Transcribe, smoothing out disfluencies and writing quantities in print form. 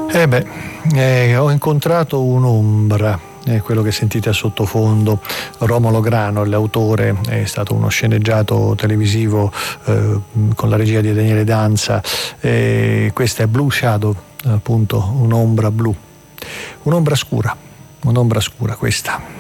Ho incontrato un'ombra, quello che sentite a sottofondo. Romolo Grano, l'autore, è stato uno sceneggiato televisivo con la regia di Daniele Danza. Questa è Blue Shadow, appunto un'ombra blu, un'ombra scura questa.